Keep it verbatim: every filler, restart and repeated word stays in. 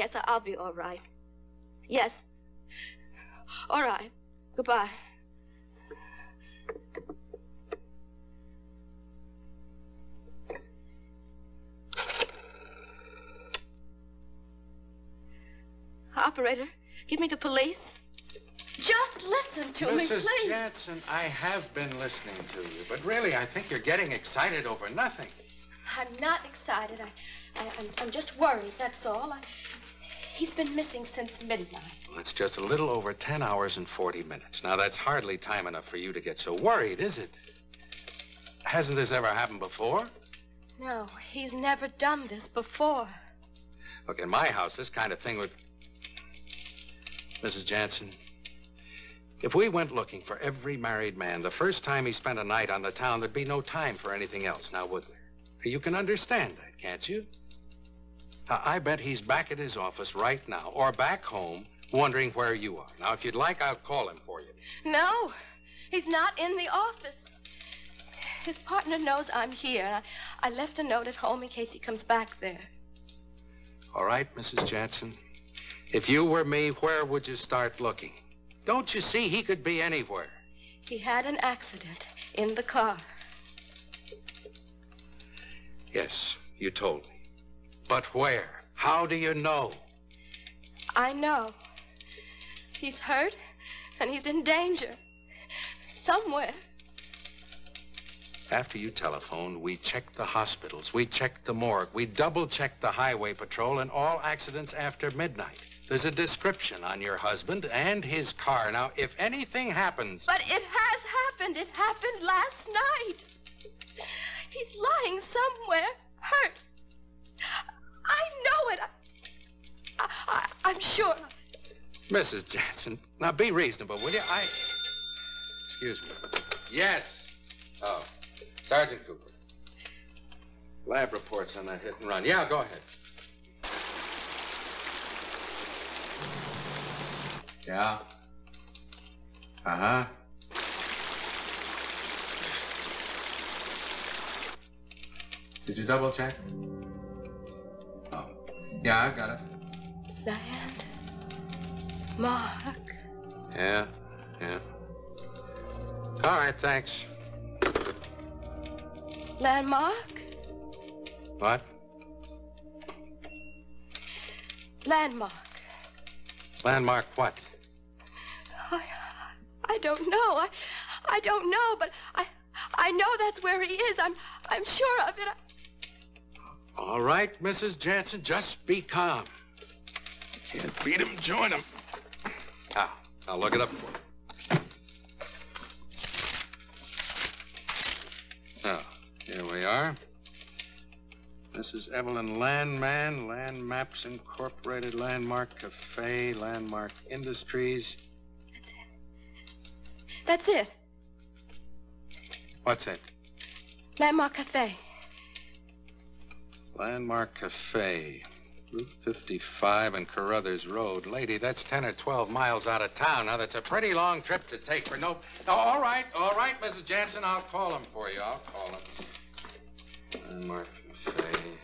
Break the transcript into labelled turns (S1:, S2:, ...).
S1: Yes, I'll be all right. Yes. All right. Goodbye. Operator, give me the police. Just listen to me, please.
S2: Missus Jansen, I have been listening to you, but really, I think you're getting excited over nothing.
S1: I'm not excited. I, I, I'm, I'm just worried, that's all. I, he's been missing since midnight.
S2: Well, it's just a little over ten hours and forty minutes. Now, that's hardly time enough for you to get so worried, is it? Hasn't this ever happened before?
S1: No, he's never done this before.
S2: Look, in my house, this kind of thing would... Missus Jansen, if we went looking for every married man, the first time he spent a night on the town, there'd be no time for anything else, now would there? You can understand that, can't you? Now, I bet he's back at his office right now, or back home, wondering where you are. Now, if you'd like, I'll call him for you.
S1: No, he's not in the office. His partner knows I'm here, and I, I left a note at home in case he comes back there.
S2: All right, Missus Jansen. If you were me, where would you start looking? Don't you see he could be anywhere?
S1: He had an accident in the car.
S2: Yes, you told me. But where? How do you know?
S1: I know. He's hurt, and he's in danger. Somewhere.
S2: After you telephoned, we checked the hospitals, we checked the morgue, we double-checked the highway patrol and all accidents after midnight. There's a description on your husband and his car. Now, if anything happens...
S1: But it has happened. It happened last night. He's lying somewhere, hurt. I know it. I, I, I'm sure.
S2: Missus Jansen, now be reasonable, will you? I... Excuse me. Yes. Oh, Sergeant Cooper. Lab reports on that hit and run. Yeah, go ahead. Yeah. Uh-huh. Did you double check? Oh. Yeah, I've got it.
S1: Land. Mark.
S2: Yeah, yeah. All right, thanks.
S1: Landmark?
S2: What?
S1: Landmark.
S2: Landmark what?
S1: I, I don't know. I, I don't know, but I, I know that's where he is. I'm, I'm sure of it. I...
S2: All right, Missus Jansen, just be calm. You can't beat him, join him. Ah, I'll look it up for you. Oh, here we are. Missus Evelyn Landman, Land Maps Incorporated, Landmark Cafe, Landmark Industries.
S1: That's it. That's it.
S2: What's it?
S1: Landmark Cafe.
S2: Landmark Cafe, Route fifty-five and Carruthers Road. Lady, that's ten or twelve miles out of town. Now, that's a pretty long trip to take for no... Oh, all right, all right, Missus Jansen, I'll call him for you. I'll call him. Landmark Cafe.